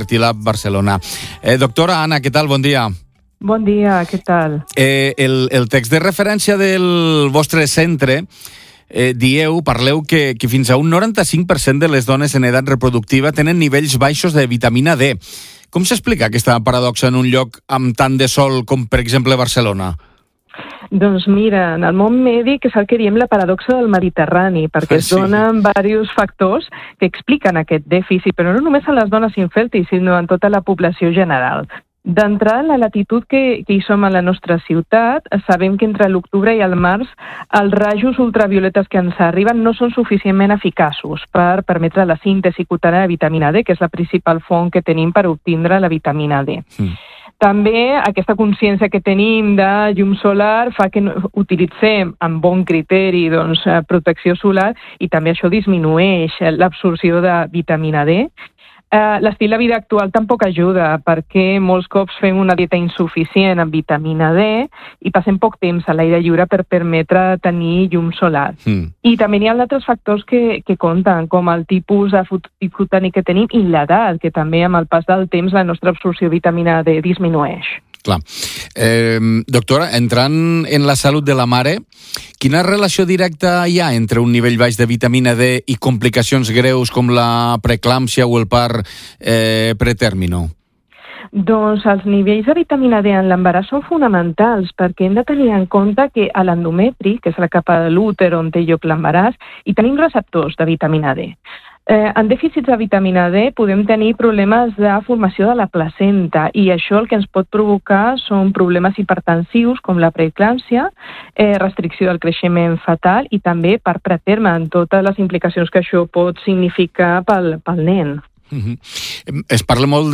Fertilab Barcelona. Doctora Anna, què tal? Bon dia. Bon dia, què tal? El text de referència del vostre centre parleu que fins a un 95% de les dones en edat reproductiva tenen nivells baixos de vitamina D. Com s'explica aquesta paradoxa en un lloc amb tant de sol com, per exemple, Barcelona? Doncs mira, en el món mèdic és el que diem la paradoxa del Mediterrani, perquè es donen diversos factors que expliquen aquest dèficit, però no només en les dones infèrtils, sinó en tota la població general. D'entrada, en la latitud que hi som a la nostra ciutat, sabem que entre l'octubre i el març els rajos ultravioletes que ens arriben no són suficientment eficaços per permetre la síntesi cutània de vitamina D, que és la principal font que tenim per obtindre la vitamina D. També aquesta consciència que tenim de llum solar fa que utilitzem amb bon criteri protecció solar i també això disminueix l'absorció de vitamina D. L'estil de vida actual tampoc ajuda perquè molts cops fem una dieta insuficient amb vitamina D i passem poc temps a l'aire lliure per permetre tenir llum solar. I també hi ha altres factors que compten, com el tipus de fototip cutani que tenim i l'edat, que també amb el pas del temps la nostra absorció de vitamina D disminueix. Clar. Doctora, entrant en la salut de la mare, quina relació directa hi ha entre un nivell baix de vitamina D i complicacions greus com la preeclàmpsia o el part pretèrmino? Doncs els nivells de vitamina D en l'embaràs són fonamentals perquè hem de tenir en compte que a l'endometri, que és la capa de l'úter on té lloc l'embaràs, hi tenim receptors de vitamina D. En dèficits de vitamina D podem tenir problemes de formació de la placenta i això el que ens pot provocar són problemes hipertensius com la preeclàmpsia, restricció del creixement fetal i també part preterme, en totes les implicacions que això pot significar pel nen. Es parla molt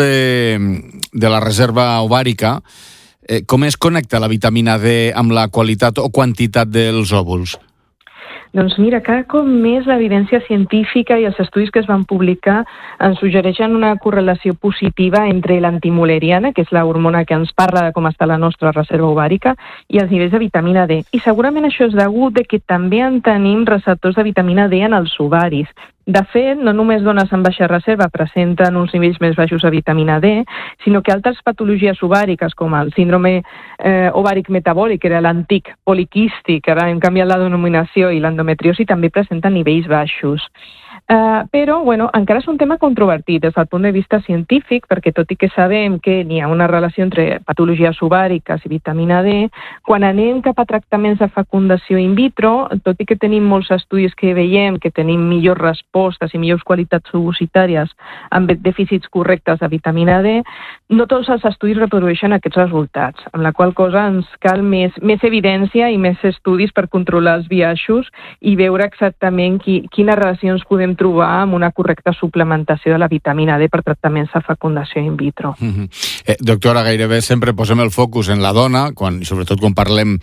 de la reserva ovàrica. Com es connecta la vitamina D amb la qualitat o quantitat dels òvuls? Doncs mira, cada cop més l'evidència científica i els estudis que es van publicar ens suggereixen una correlació positiva entre l'antimoleriana, que és la hormona que ens parla de com està la nostra reserva ovàrica, i els nivells de vitamina D. I segurament això és degut que també en tenim receptors de vitamina D en els ovaris. De fet, no només dones amb baixa reserva presenten uns nivells més baixos de vitamina D, sinó que altres patologies ovàriques, com el síndrome ovàric metabòlic, que era l'antic poliquístic, ara hem canviat la denominació, i l'endometriosi també presenten nivells baixos. Però, encara és un tema controvertit des del punt de vista científic, perquè tot i que sabem que n'hi ha una relació entre patologies ovàriques i vitamina D, quan anem cap a tractaments de fecundació in vitro, tot i que tenim molts estudis que veiem que tenim millors respostes i millors qualitats ovocitàries amb dèficits correctes de vitamina D, no tots els estudis reprodueixen aquests resultats, amb la qual cosa ens cal més evidència i més estudis per controlar els biaixos i veure exactament quines relacions podem trobar amb una correcta suplementació de la vitamina D per tractaments de fecundació in vitro. Doctora, gairebé sempre posem el focus en la dona, sobretot quan parlem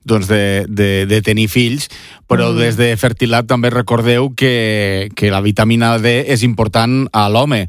de tenir fills, però des de Fertilab també recordeu que la vitamina D és important a l'home.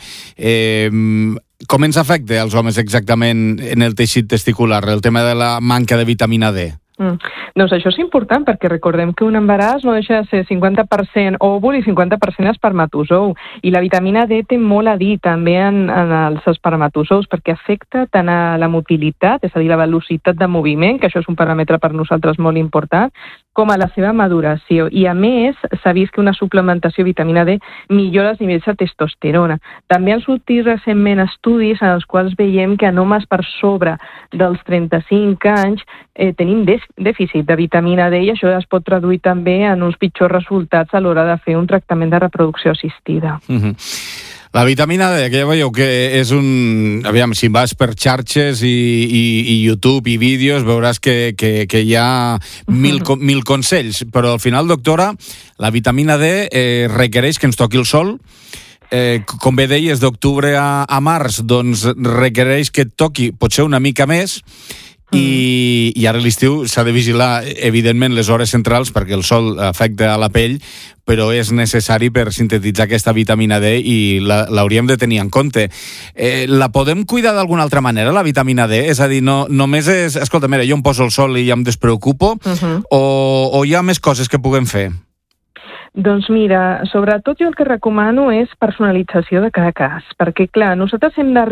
Com ens afecta als homes exactament en el teixit testicular, el tema de la manca de vitamina D? Doncs això és important perquè recordem que un embaràs no deixa de ser 50% òvul i 50% espermatozou, i la vitamina D té molt a dir també en els espermatozous perquè afecta tant a la motilitat, és a dir, la velocitat de moviment, que això és un paràmetre per nosaltres molt important, com a la seva maduració. I a més, s'ha vist que una suplementació de vitamina D millora els nivells de testosterona. També han sortit recentment estudis en els quals veiem que en homes per sobre dels 35 anys tenim dèficit de vitamina D i això es pot traduir també en uns pitjors resultats a l'hora de fer un tractament de reproducció assistida. La vitamina D, que ja veieu que és Aviam, si vas per xarxes i YouTube i vídeos, veuràs que hi ha mil consells, però al final, doctora, la vitamina D requereix que ens toqui el sol. Com bé deies, d'octubre a març, doncs requereix que et toqui potser una mica més, i ara a l'estiu s'ha de vigilar, evidentment, les hores centrals perquè el sol afecta a la pell, però és necessari per sintetitzar aquesta vitamina D i l'hauríem de tenir en compte. La podem cuidar d'alguna altra manera, la vitamina D? És a dir, no només és, escolta, mira, jo em poso el sol i ja em despreocupo, o hi ha més coses que puguem fer? Doncs mira, sobretot jo el que recomano és personalització de cada cas, perquè clar, nosaltres hem de